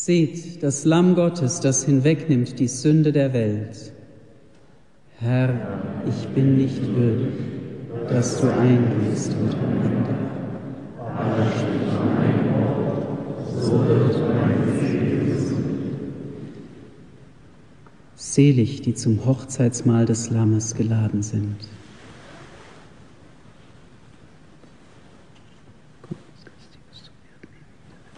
Seht, das Lamm Gottes, das hinwegnimmt die Sünde der Welt. Herr, ich bin nicht würdig, dass du eingehst unter Hände. Aber sprich mein Wort, so wird mein Seele gesund. Selig, die zum Hochzeitsmahl des Lammes geladen sind.